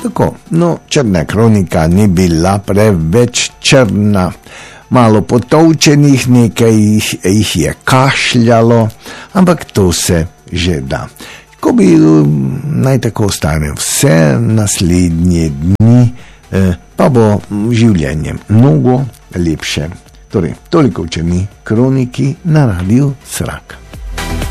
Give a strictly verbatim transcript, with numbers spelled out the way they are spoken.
Tako, no, črna kronika ni bila preveč črna. Malo potovčenih, nekaj jih, jih je kašljalo, ampak to se že da. Ko bi naj tako ostane vse naslednje dni, eh, pa bo življenje mnogo lepše. Torej, toliko v črni kroniki na Radiu Srak.